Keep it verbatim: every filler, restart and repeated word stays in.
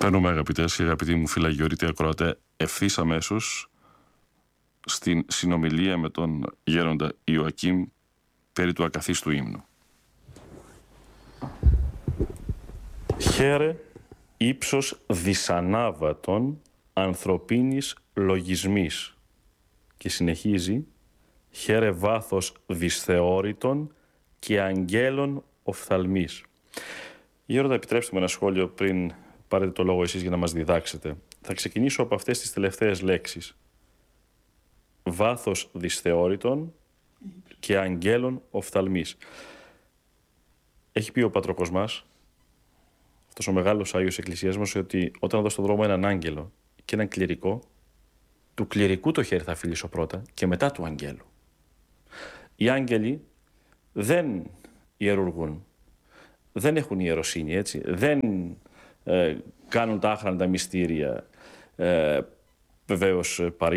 Παίρνουμε, αγαπητές και αγαπητοί μου φυλαγιορείτε ακροατέ, ευθύς αμέσως στην συνομιλία με τον γέροντα Ιωακήμ περί του ακαθίστου ύμνου. Χαίρε ύψος δυσανάβατον ανθρωπίνης λογισμής. Και συνεχίζει, χαίρε βάθος δυσθεώρητον και αγγέλων οφθαλμής. Γέροντα, επιτρέψτε μου ένα σχόλιο πριν πάρετε το λόγο εσείς για να μας διδάξετε. Θα ξεκινήσω από αυτές τις τελευταίες λέξεις. Βάθος δυσθεώρητον και αγγέλων οφθαλμής. Έχει πει ο Πατροκοσμάς, αυτός ο μεγάλος Άγιος Εκκλησίας μας, ότι όταν δω στον δρόμο έναν άγγελο και έναν κληρικό, του κληρικού το χέρι θα φιλήσω πρώτα και μετά του αγγέλου. Οι άγγελοι δεν ιερουργούν, δεν έχουν ιεροσύνη, έτσι, δεν ε, κάνουν τα άχραντα μυστήρια, ε, βεβαίως